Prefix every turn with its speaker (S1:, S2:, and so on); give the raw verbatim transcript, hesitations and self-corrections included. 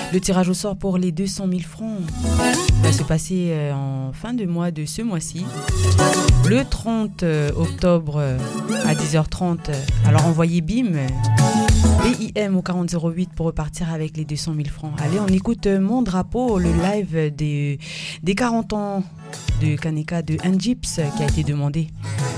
S1: Le tirage au sort pour les deux cent mille francs va se passer en fin de mois de ce mois-ci, le trente octobre à dix heures trente. Alors envoyez B I M, B I M au quarante zéro huit pour repartir avec les deux cent mille francs. Allez, on écoute Mon Drapeau, le live des, des quarante ans de Kaneka de N'Gyps qui a été demandé